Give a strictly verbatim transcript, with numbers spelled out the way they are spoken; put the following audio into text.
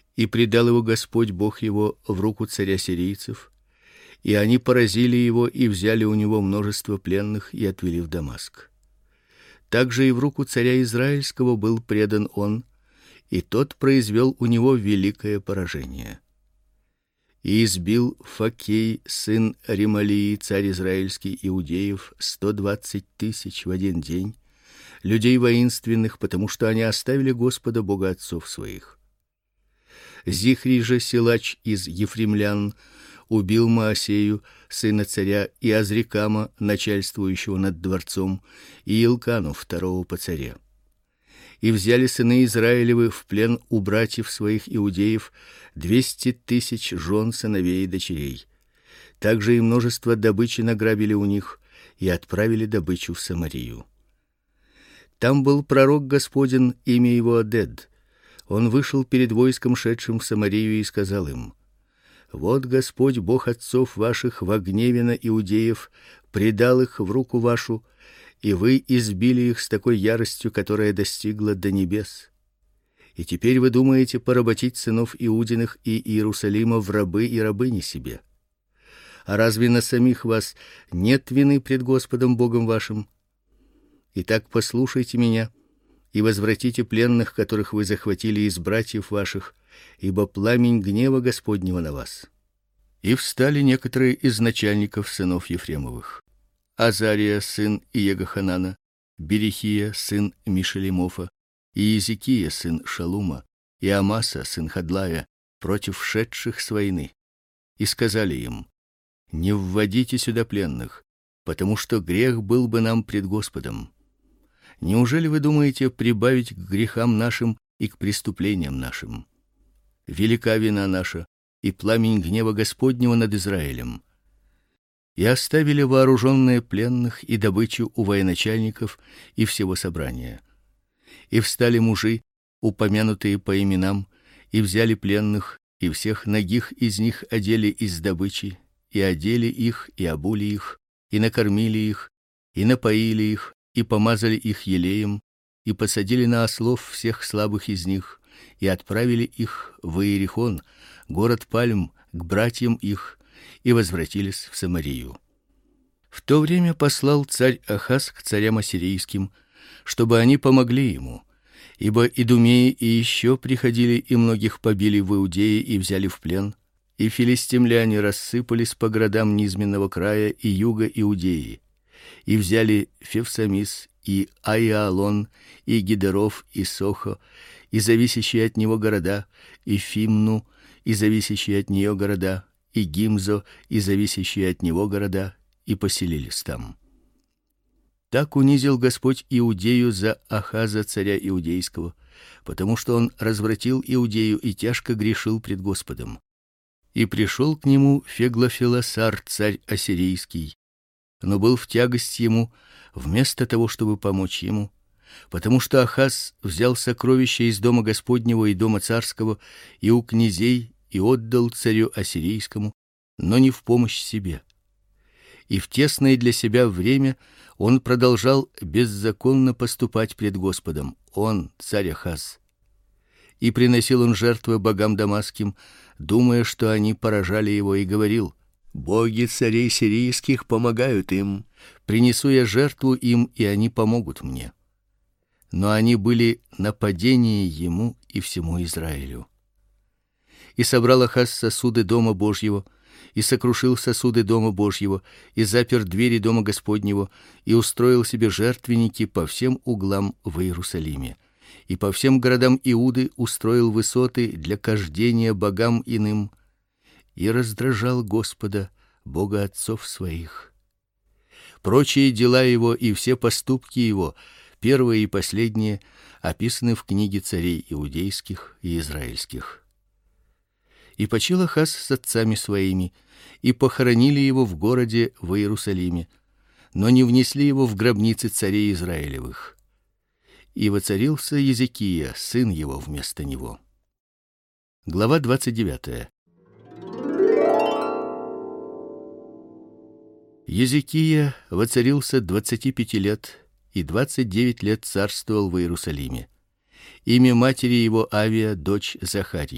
И предал его Господь Бог его в руку царя сирийцев, и они поразили его и взяли у него множество пленных и отвели в Дамаск. Также и в руку царя израильского был предан он, и тот произвел у него великое поражение. И избил Факей, сын Ремалии, царь израильский иудеев, сто двадцать тысяч в один день, людей воинственных, потому что они оставили Господа Бога отцов своих. Зихри же, силач из ефремлян, убил Маасею, сына царя, и Азрикама, начальствующего над дворцом, и Илкану, второго по царе. И взяли сыны Израилевы в плен у братьев своих иудеев двести тысяч жен, сыновей и дочерей. Также и множество добычи награбили у них и отправили добычу в Самарию. Там был пророк Господень, имя его Одед. Он вышел перед войском, шедшим в Самарию, и сказал им: вот Господь Бог отцов ваших во гневе на иудеев предал их в руку вашу, и вы избили их с такой яростью, которая достигла до небес. И теперь вы думаете поработить сынов Иудиных и Иерусалима в рабы и рабыни себе. А разве на самих вас нет вины пред Господом Богом вашим? Итак, послушайте меня и возвратите пленных, которых вы захватили из братьев ваших, ибо пламень гнева Господнего на вас. И встали некоторые из начальников сынов Ефремовых: Азария сын Иегоханана, Берехия сын Мишелемофа, и Иезекия сын Шалума, и Амаса сын Хадлая, против шедших с войны. И сказали им: не вводите сюда пленных, потому что грех был бы нам пред Господом. Неужели вы думаете прибавить к грехам нашим и к преступлениям нашим? Велика вина наша и пламень гнева Господнего над Израилем. И оставили вооруженные пленных и добычу у военачальников и всего собрания. И встали мужи, упомянутые по именам, и взяли пленных, и всех нагих из них одели из добычи, и одели их, и обули их, и накормили их, и напоили их, и помазали их елеем, и посадили на ослов всех слабых из них, и отправили их в Иерихон, город пальм, к братьям их, и возвратились в Самарию. В то время послал царь Ахаз к царям ассирийским, чтобы они помогли ему, ибо идумеи и еще приходили и многих побили в Иудее и взяли в плен, и филистимляне рассыпались по городам низменного края и юга Иудеи, и взяли Февсамис и Аиалон и Гидеров и Сохо и зависящие от него города, и Фимну и зависящие от нее города, и Гимзо и зависящие от него города, и поселились там. Так унизил Господь Иудею за Ахаза царя иудейского, потому что он развратил Иудею и тяжко грешил пред Господом. И пришел к нему Феглофилосар царь ассирийский, но был в тягость ему, вместо того, чтобы помочь ему, потому что Ахаз взял сокровища из дома Господнего и дома царского и у князей и отдал царю ассирийскому, но не в помощь себе. И в тесное для себя время он продолжал беззаконно поступать пред Господом, он, царь Ахаз. И приносил он жертвы богам дамасским, думая, что они поражали его, и говорил: боги царей сирийских помогают им, принесу я жертву им, и они помогут мне. Но они были нападение ему и всему Израилю. И собрал Ахаз сосуды дома Божьего, и сокрушил сосуды дома Божьего, и запер двери дома Господнего, и устроил себе жертвенники по всем углам в Иерусалиме, и по всем городам Иуды устроил высоты для кождения богам иным, и раздражал Господа, Бога отцов своих. Прочие дела его и все поступки его, первые и последние, описаны в книге царей иудейских и израильских. И почил Ахаз с отцами своими, и похоронили его в городе в Иерусалиме, но не внесли его в гробницы царей Израилевых. И воцарился Езекия, сын его, вместо него. Глава двадцать девятая. Езекия воцарился двадцати пяти лет, и двадцать девять лет царствовал в Иерусалиме. Имя матери его Авия, дочь Захарии.